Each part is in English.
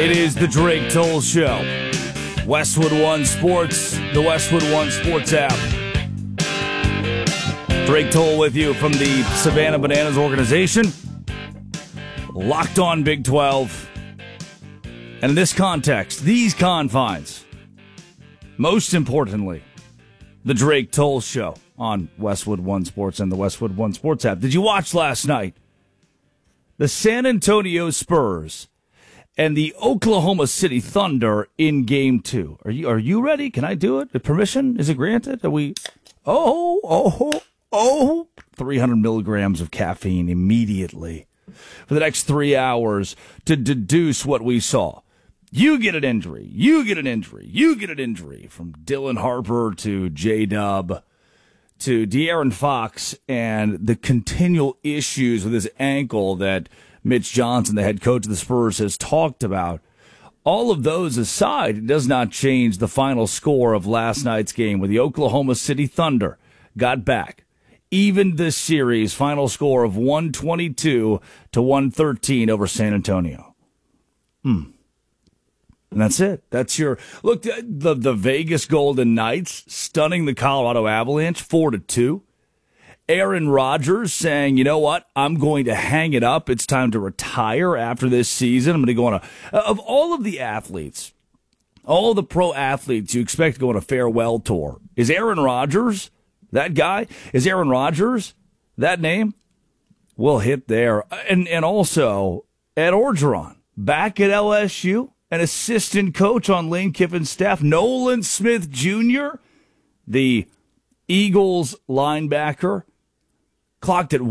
It is the Drake Toll Show. Westwood One Sports, the Westwood One Sports app. Drake Toll with you from the Savannah Bananas organization. Locked on Big 12. And in this context, these confines, most importantly, the Drake Toll Show on Westwood One Sports and the Westwood One Sports app. Did you watch last night? The San Antonio Spurs and the Oklahoma City Thunder in Game 2. Are you ready? Can I do it? The permission? Is it granted? Are we... 300 milligrams of caffeine immediately for the next 3 hours to deduce what we saw. You get an injury. You get an injury. You get an injury. From Dylan Harper to J-Dub to De'Aaron Fox and the continual issues with his ankle that Mitch Johnson, the head coach of the Spurs, has talked about. All of those aside, it does not change the final score of last night's game where the Oklahoma City Thunder got back. Even this series, final score of 122 to 113 over San Antonio. And that's it. That's your look. The Vegas Golden Knights stunning the Colorado Avalanche 4-2. Aaron Rodgers saying, you know what? I'm going to hang it up. It's time to retire after this season. I'm going to go on of all of the athletes, all of the pro athletes you expect to go on a farewell tour. Is Aaron Rodgers that guy? Is Aaron Rodgers that name? We'll hit there. And also, Ed Orgeron back at LSU. An assistant coach on Lane Kiffin's staff, Nolan Smith Jr., the Eagles linebacker, clocked at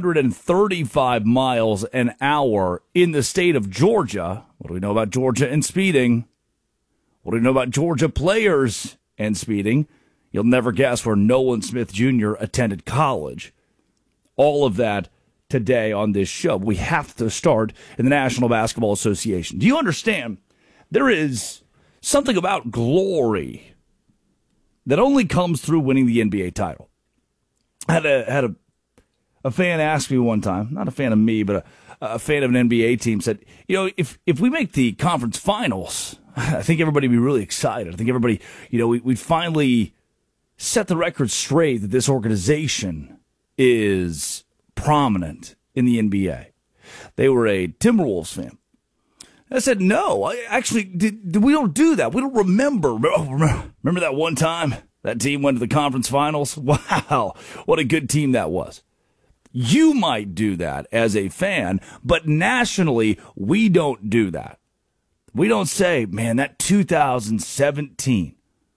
135 miles an hour in the state of Georgia. What do we know about Georgia and speeding? What do we know about Georgia players and speeding? You'll never guess where Nolan Smith Jr. attended college. All of that today on this show. We have to start in the National Basketball Association. Do you understand? There is something about glory that only comes through winning the NBA title. I had a fan ask me one time, not a fan of me, but a fan of an NBA team said, you know, if we make the conference finals, I think everybody would be really excited. I think everybody, you know, we'd finally set the record straight that this organization is prominent in the NBA. They were a Timberwolves fan. I said, no, actually, we don't do that. We don't remember. Remember that one time that team went to the conference finals? Wow, what a good team that was. You might do that as a fan, but nationally, we don't do that. We don't say, man, that 2017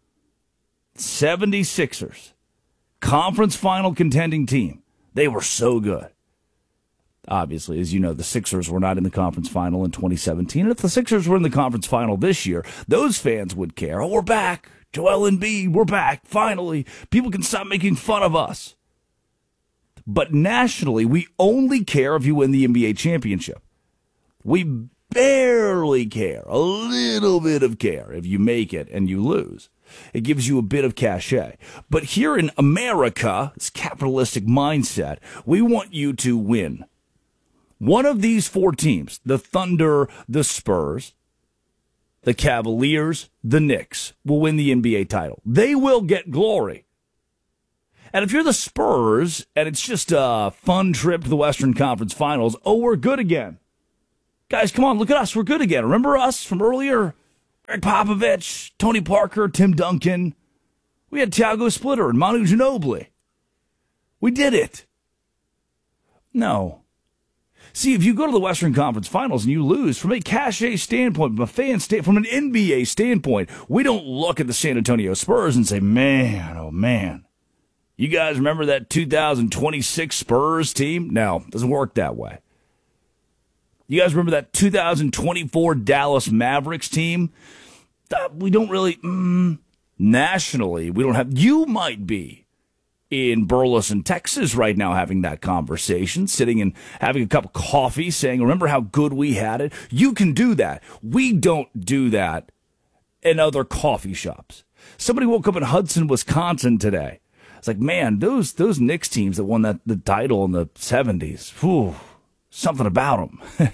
76ers conference final contending team, they were so good. Obviously, as you know, the Sixers were not in the conference final in 2017. And if the Sixers were in the conference final this year, those fans would care. Oh, we're back. Joel Embiid, we're back. Finally, people can stop making fun of us. But nationally, we only care if you win the NBA championship. We barely care, a little bit of care if you make it and you lose. It gives you a bit of cachet. But here in America, this capitalistic mindset, we want you to win. One of these four teams, the Thunder, the Spurs, the Cavaliers, the Knicks, will win the NBA title. They will get glory. And if you're the Spurs and it's just a fun trip to the Western Conference Finals, oh, we're good again. Guys, come on, look at us. We're good again. Remember us from earlier? Greg Popovich, Tony Parker, Tim Duncan. We had Thiago Splitter and Manu Ginobili. We did it. No. See, if you go to the Western Conference Finals and you lose, from a cachet standpoint, from a fan standpoint, from an NBA standpoint, we don't look at the San Antonio Spurs and say, man, oh man, you guys remember that 2026 Spurs team? No, it doesn't work that way. You guys remember that 2024 Dallas Mavericks team? We don't really, nationally, we don't have, you might be in Burleson, Texas right now having that conversation, sitting and having a cup of coffee saying, remember how good we had it? You can do that. We don't do that in other coffee shops. Somebody woke up in Hudson, Wisconsin today. It's like, man, those Knicks teams that won the title in the 70s, whew, something about them.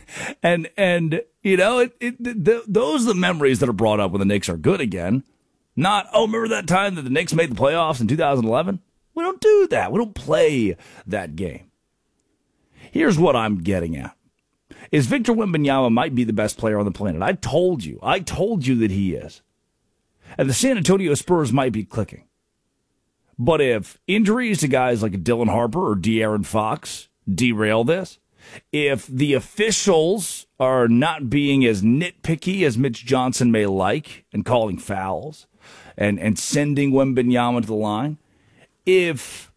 and you know, those are the memories that are brought up when the Knicks are good again. Not, oh, remember that time that the Knicks made the playoffs in 2011? We don't do that. We don't play that game. Here's what I'm getting at. Is Victor Wembanyama might be the best player on the planet. I told you that he is. And the San Antonio Spurs might be clicking. But if injuries to guys like Dylan Harper or De'Aaron Fox derail this, if the officials are not being as nitpicky as Mitch Johnson may like and calling fouls and sending Wembanyama to the line, if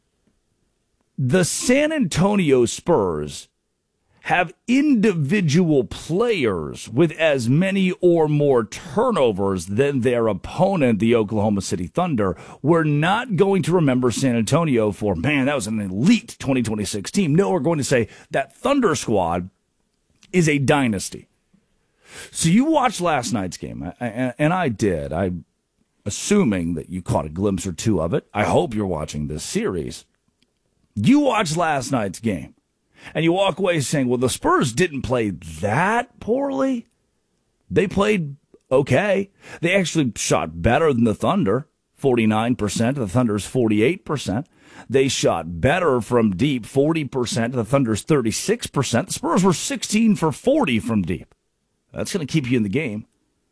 the San Antonio Spurs have individual players with as many or more turnovers than their opponent, the Oklahoma City Thunder, we're not going to remember San Antonio for, man, that was an elite 2026 team. No, we're going to say that Thunder squad is a dynasty. So you watched last night's game, and I did. I'm assuming that you caught a glimpse or two of it. I hope you're watching this series. You watched last night's game. And you walk away saying, well, the Spurs didn't play that poorly. They played okay. They actually shot better than the Thunder, 49%. The Thunder's 48%. They shot better from deep, 40%. The Thunder's 36%. The Spurs were 16 for 40 from deep. That's going to keep you in the game.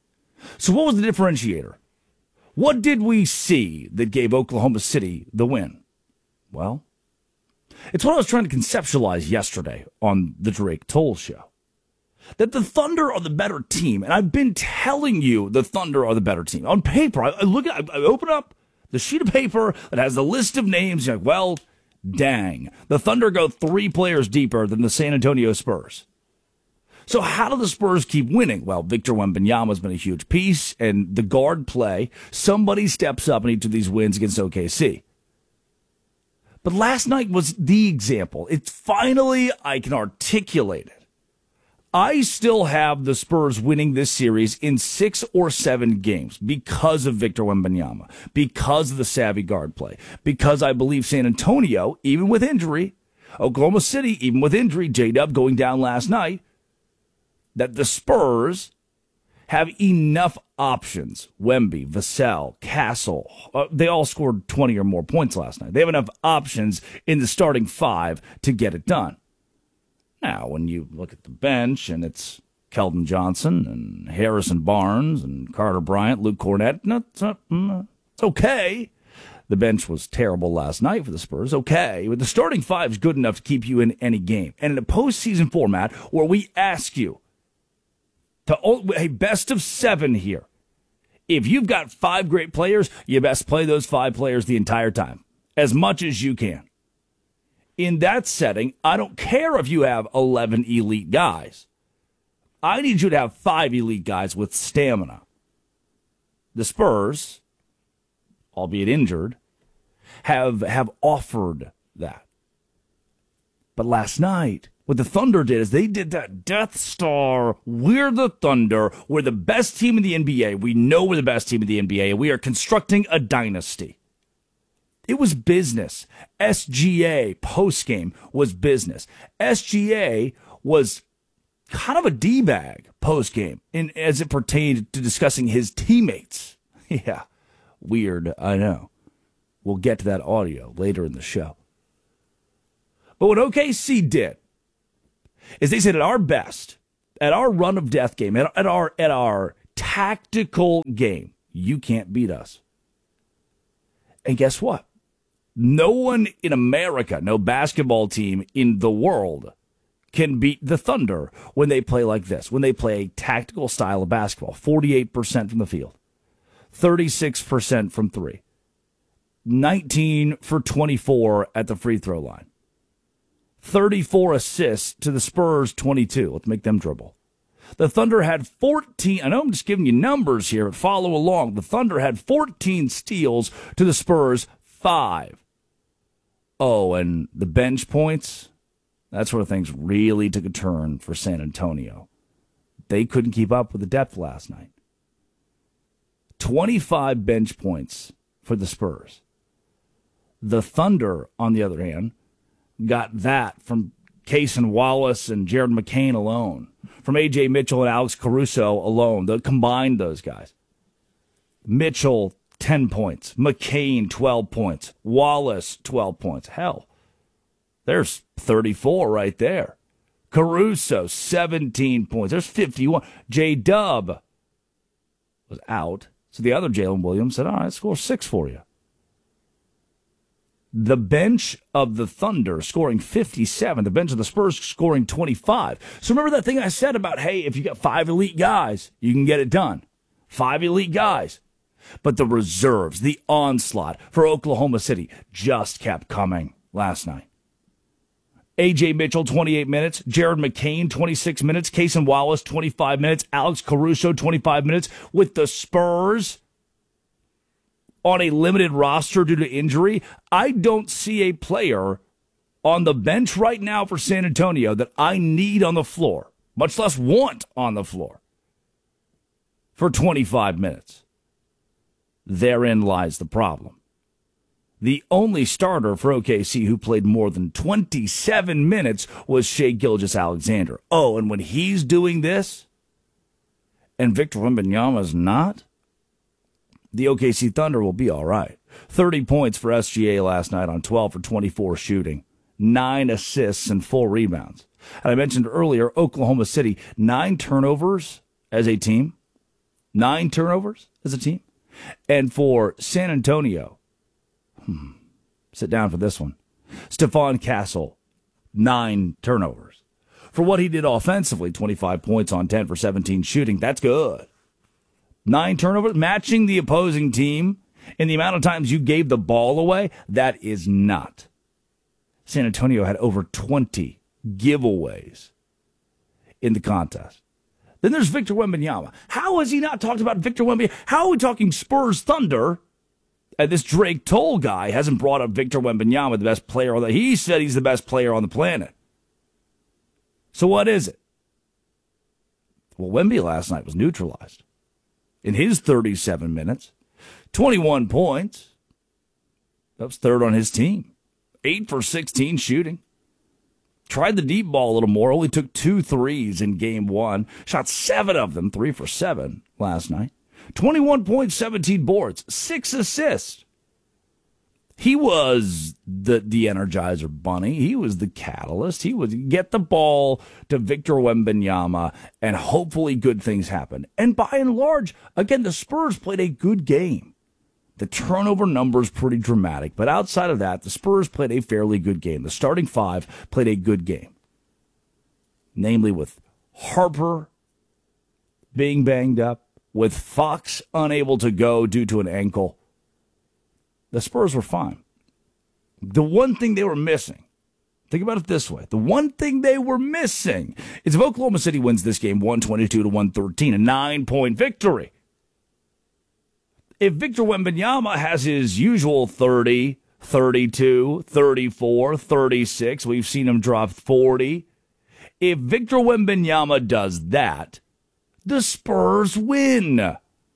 So what was the differentiator? What did we see that gave Oklahoma City the win? Well, it's what I was trying to conceptualize yesterday on the Drake Toll Show. That the Thunder are the better team, and I've been telling you the Thunder are the better team. On paper, I open up the sheet of paper that has the list of names. You're like, well, dang. The Thunder go 3 players deeper than the San Antonio Spurs. So how do the Spurs keep winning? Well, Victor Wembanyama has been a huge piece, and the guard play, somebody steps up in each of these wins against OKC. But last night was the example. It's finally, I can articulate it. I still have the Spurs winning this series in 6 or 7 games because of Victor Wembanyama, because of the savvy guard play, because I believe San Antonio, even with injury, Oklahoma City, even with injury, J-Dub going down last night, that the Spurs have enough options. Wemby, Vassell, Castle, they all scored 20 or more points last night. They have enough options in the starting 5 to get it done. Now, when you look at the bench and it's Keldon Johnson and Harrison Barnes and Carter Bryant, Luke Cornett, it's okay. The bench was terrible last night for the Spurs. Okay, but the starting 5 is good enough to keep you in any game. And in a postseason format where we ask you to a best of 7 here. If you've got 5 great players, you best play those 5 players the entire time, as much as you can. In that setting, I don't care if you have 11 elite guys. I need you to have 5 elite guys with stamina. The Spurs, albeit injured, have offered that. But last night, what the Thunder did is they did that Death Star. We're the Thunder. We're the best team in the NBA. We know we're the best team in the NBA, and we are constructing a dynasty. It was business. SGA postgame was business. SGA was kind of a D-bag postgame as it pertained to discussing his teammates. Yeah, weird, I know. We'll get to that audio later in the show. But what OKC did is they said at our best, at our run of death game, at our tactical game, you can't beat us. And guess what? No one in America, no basketball team in the world can beat the Thunder when they play like this, when they play a tactical style of basketball. 48% from the field, 36% from 3, 19 for 24 at the free throw line. 34 assists to the Spurs, 22. Let's make them dribble. The Thunder had 14. I know I'm just giving you numbers here, but follow along. The Thunder had 14 steals to the Spurs, 5. Oh, and the bench points, that's where things really took a turn for San Antonio. They couldn't keep up with the depth last night. 25 bench points for the Spurs. The Thunder, on the other hand, got that from Cason Wallace and Jared McCain alone. From A.J. Mitchell and Alex Caruso alone. They combined those guys. Mitchell, 10 points. McCain, 12 points. Wallace, 12 points. Hell, there's 34 right there. Caruso, 17 points. There's 51. J-Dub was out. So the other Jalen Williams said, all right, score 6 for you. The bench of the Thunder scoring 57. The bench of the Spurs scoring 25. So remember that thing I said about, hey, if you got 5 elite guys, you can get it done. 5 elite guys. But the reserves, the onslaught for Oklahoma City just kept coming last night. A.J. Mitchell, 28 minutes. Jared McCain, 26 minutes. Cason Wallace, 25 minutes. Alex Caruso, 25 minutes. With the Spurs on a limited roster due to injury, I don't see a player on the bench right now for San Antonio that I need on the floor, much less want on the floor, for 25 minutes. Therein lies the problem. The only starter for OKC who played more than 27 minutes was Shai Gilgeous-Alexander. Oh, and when he's doing this, and Victor Wembanyama's not, the OKC Thunder will be all right. 30 points for SGA last night on 12 for 24 shooting, 9 assists and 4 rebounds. And I mentioned earlier, Oklahoma City, 9 turnovers as a team. 9 turnovers as a team. And for San Antonio, sit down for this one, Stephon Castle, 9 turnovers. For what he did offensively, 25 points on 10 for 17 shooting, that's good. 9 turnovers, matching the opposing team in the amount of times you gave the ball away, that is not. San Antonio had over 20 giveaways in the contest. Then there's Victor Wembanyama. How has he not talked about Victor Wembanyama? How are we talking Spurs Thunder? And this Drake Toll guy hasn't brought up Victor Wembanyama, the best player on the... He said he's the best player on the planet. So what is it? Well, Wemby last night was neutralized. In his 37 minutes, 21 points. That was third on his team. 8 for 16 shooting. Tried the deep ball a little more. Only took 2 threes in game 1. Shot 7 of them, 3 for 7 last night. 21 points, 17 boards, 6 assists. He was the Energizer Bunny. He was the catalyst. He was get the ball to Victor Wembanyama, and hopefully good things happen. And by and large, again, the Spurs played a good game. The turnover number is pretty dramatic, but outside of that, the Spurs played a fairly good game. The starting 5 played a good game, namely with Harper being banged up, with Fox unable to go due to an ankle. The Spurs were fine. The one thing they were missing, think about it this way, the one thing they were missing is if Oklahoma City wins this game 122-113, a 9-point victory. If Victor Wembanyama has his usual 30, 32, 34, 36, we've seen him drop 40. If Victor Wembanyama does that, the Spurs win.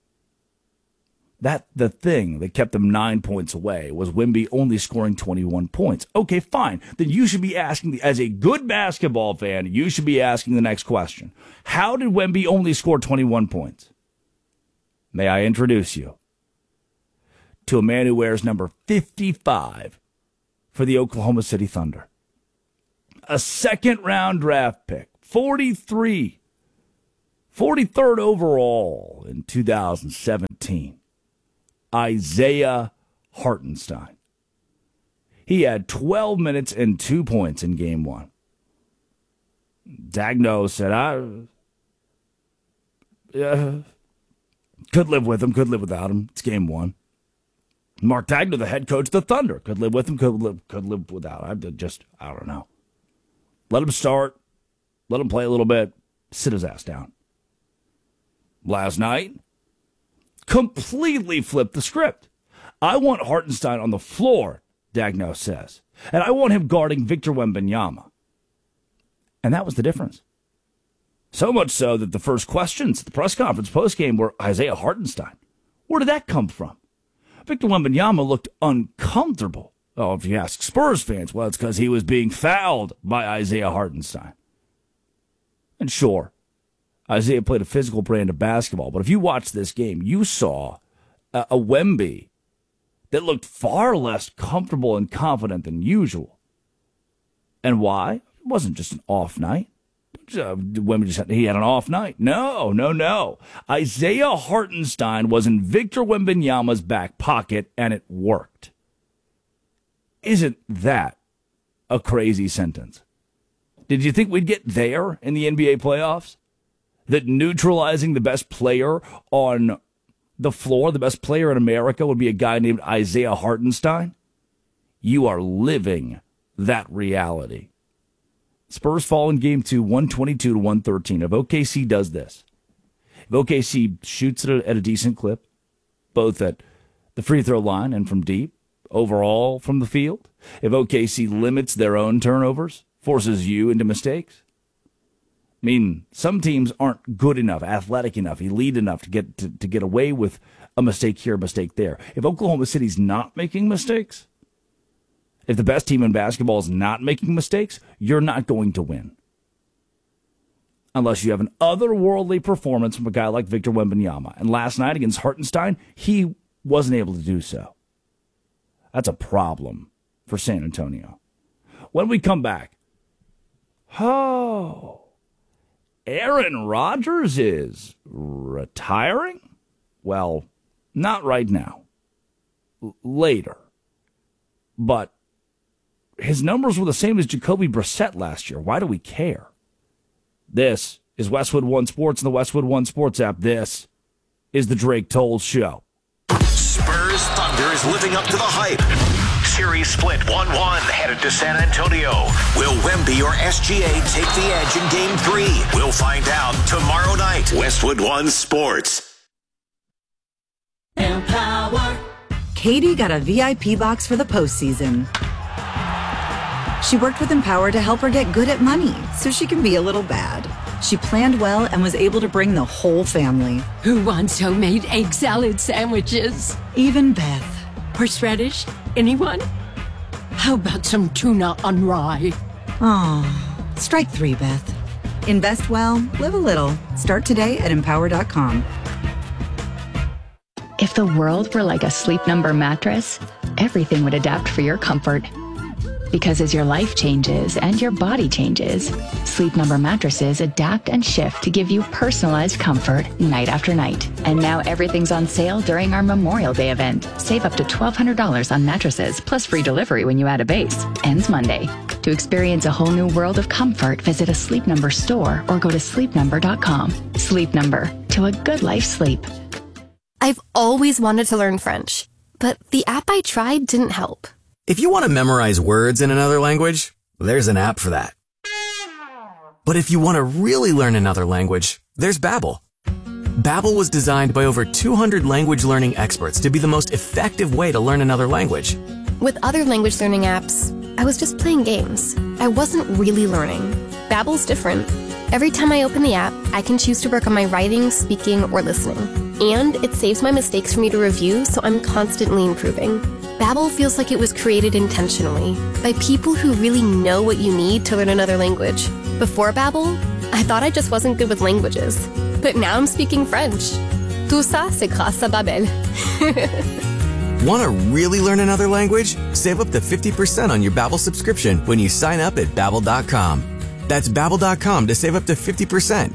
The thing that kept them 9 points away was Wemby only scoring 21 points. Okay, fine. Then you should be asking, as a good basketball fan, you should be asking the next question. How did Wemby only score 21 points? May I introduce you to a man who wears number 55 for the Oklahoma City Thunder. A second-round draft pick, 43rd overall in 2017, Isaiah Hartenstein. He had 12 minutes and 2 points in game 1. Dagno said, could live with him, could live without him. It's game 1. Mark Dagno, the head coach of the Thunder, could live with him, could live without him. I don't know. Let him start. Let him play a little bit. Sit his ass down. Last night, completely flipped the script. I want Hartenstein on the floor, Dagno says. And I want him guarding Victor Wembanyama. And that was the difference. So much so that the first questions at the press conference postgame were Isaiah Hartenstein. Where did that come from? Victor Wembanyama looked uncomfortable Oh, if you ask Spurs fans, well, it's because he was being fouled by Isaiah Hartenstein. And sure, Isaiah played a physical brand of basketball, but if you watch this game, you saw a Wemby that looked far less comfortable and confident than usual. And why? It wasn't just an off night. Wemby he had an off night. No. Isaiah Hartenstein was in Victor Wembanyama's back pocket, and it worked. Isn't that a crazy sentence? Did you think we'd get there in the NBA playoffs? That neutralizing the best player on the floor, the best player in America, would be a guy named Isaiah Hartenstein? You are living that reality. Spurs fall in game 2, 122-113. If OKC does this, if OKC shoots it at a decent clip, both at the free throw line and from deep, overall from the field, if OKC limits their own turnovers, forces you into mistakes. I mean, some teams aren't good enough, athletic enough, elite enough to get away with a mistake here, a mistake there. If Oklahoma City's not making mistakes, if the best team in basketball is not making mistakes, you're not going to win. Unless you have an otherworldly performance from a guy like Victor Wembanyama. And last night against Hartenstein, he wasn't able to do so. That's a problem for San Antonio. When we come back, Aaron Rodgers is retiring? Well, not right now. Later. But his numbers were the same as Jacoby Brissett last year. Why do we care? This is Westwood One Sports and the Westwood One Sports app. This is the Drake Toll Show. Spurs Thunder is living up to the hype. Series split 1-1 headed to San Antonio. Will Wemby or SGA take the edge in Game 3? We'll find out tomorrow night. Westwood One Sports. Empower. Katie got a VIP box for the postseason. She worked with Empower to help her get good at money so she can be a little bad. She planned well and was able to bring the whole family. Who wants homemade egg salad sandwiches? Even Beth. Horseradish? Anyone? How about some tuna on rye? Oh, strike 3, Beth. Invest well, live a little. Start today at Empower.com. If the world were like a Sleep Number mattress, everything would adapt for your comfort. Because as your life changes and your body changes, Sleep Number mattresses adapt and shift to give you personalized comfort night after night. And now everything's on sale during our Memorial Day event. Save up to $1,200 on mattresses, plus free delivery when you add a base. Ends Monday. To experience a whole new world of comfort, visit a Sleep Number store or go to sleepnumber.com. Sleep Number. To a good life sleep. I've always wanted to learn French, but the app I tried didn't help. If you want to memorize words in another language, there's an app for that. But if you want to really learn another language, there's Babbel. Babbel was designed by over 200 language learning experts to be the most effective way to learn another language. With other language learning apps, I was just playing games. I wasn't really learning. Babbel's different. Every time I open the app, I can choose to work on my writing, speaking, or listening. And it saves my mistakes for me to review, so I'm constantly improving. Babbel feels like it was created intentionally by people who really know what you need to learn another language. Before Babbel, I thought I just wasn't good with languages. But now I'm speaking French. Tout ça, c'est grâce à Babbel. Want to really learn another language? Save up to 50% on your Babbel subscription when you sign up at Babbel.com. That's Babbel.com to save up to 50%.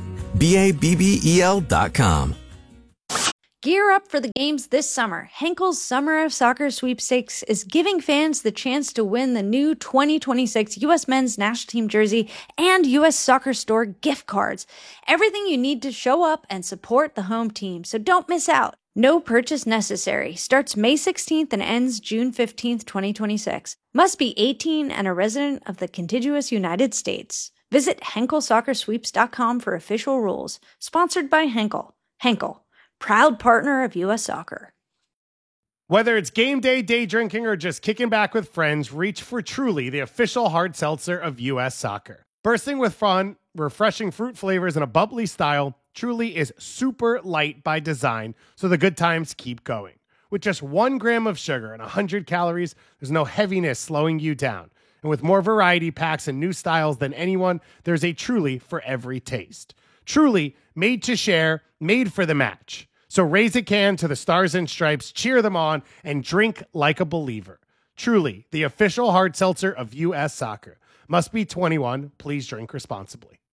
Babbel.com. Gear up for the games this summer. Henkel's Summer of Soccer Sweepstakes is giving fans the chance to win the new 2026 U.S. Men's National Team jersey and U.S. Soccer Store gift cards. Everything you need to show up and support the home team, so don't miss out. No purchase necessary. Starts May 16th and ends June 15th, 2026. Must be 18 and a resident of the contiguous United States. Visit HenkelSoccerSweeps.com for official rules. Sponsored by Henkel. Henkel, proud partner of U.S. Soccer. Whether it's game day, day drinking, or just kicking back with friends, reach for Truly, the official hard seltzer of U.S. Soccer. Bursting with fun, refreshing fruit flavors, and a bubbly style, Truly is super light by design, so the good times keep going. With just 1 gram of sugar and 100 calories, there's no heaviness slowing you down. And with more variety packs and new styles than anyone, there's a Truly for every taste. Truly, made to share, made for the match. So raise a can to the Stars and Stripes, cheer them on, and drink like a believer. Truly, the official hard seltzer of U.S. Soccer. Must be 21. Please drink responsibly.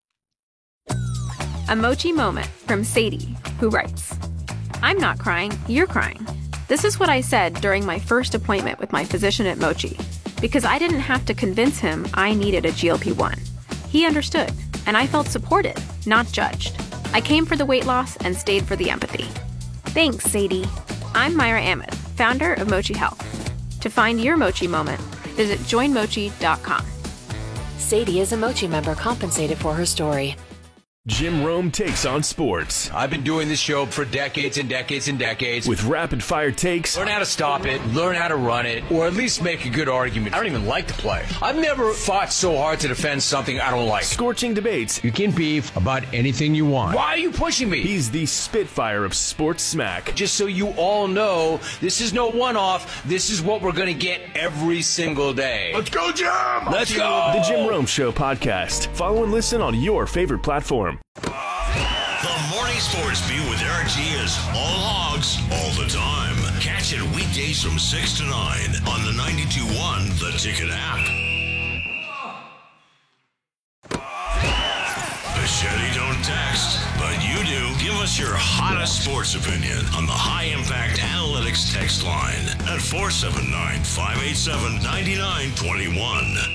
A Mochi moment from Sadie, who writes, I'm not crying, you're crying. This is what I said during my first appointment with my physician at Mochi, because I didn't have to convince him I needed a GLP-1. He understood, and I felt supported, not judged. I came for the weight loss and stayed for the empathy. Thanks, Sadie. I'm Myra Ahmed, founder of Mochi Health. To find your Mochi moment, visit joinmochi.com. Sadie is a Mochi member compensated for her story. Jim Rome takes on sports. I've been doing this show for decades and decades and decades. With rapid-fire takes. Learn how to stop it, learn how to run it, or at least make a good argument. I don't even like to play. I've never fought so hard to defend something I don't like. Scorching debates. You can beef about anything you want. Why are you pushing me? He's the Spitfire of sports smack. Just so you all know, this is no one-off. This is what we're going to get every single day. Let's go, Jim! Let's go! The Jim Rome Show podcast. Follow and listen on your favorite platform. The Morning Sports Beat with Eric G is all hogs, all the time. Catch it weekdays from 6 to 9 on the 92.1 The Ticket app. Bichetti don't text, but you do. Give us your hottest sports opinion on the High Impact Analytics text line at 479-587-9921.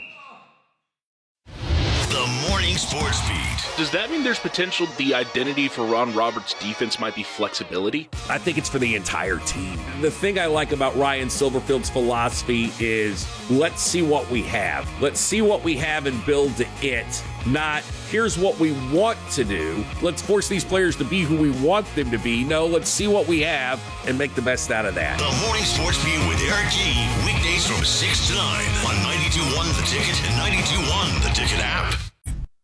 The Morning Sports Beat. Does that mean there's potential the identity for Ron Roberts' defense might be flexibility? I think it's for the entire team. The thing I like about Ryan Silverfield's philosophy is let's see what we have. Let's see what we have and build to it. Not, here's what we want to do. Let's force these players to be who we want them to be. No, let's see what we have and make the best out of that. The Morning Sports Beat with Eric G. Weekdays from 6 to 9 on 92.1 The Ticket and 92.1 The Ticket app.